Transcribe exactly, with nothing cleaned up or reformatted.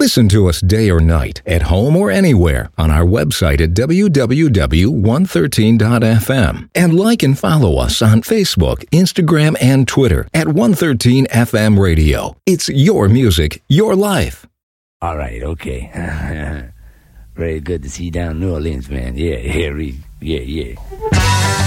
Listen to us day or night, at home or anywhere, on our website at w w w dot one thirteen dot f m. And like and follow us on Facebook, Instagram, and Twitter at one thirteen F M Radio. It's your music, your life. All right, okay. Very good to see you down in New Orleans, man. Yeah, yeah, yeah, yeah.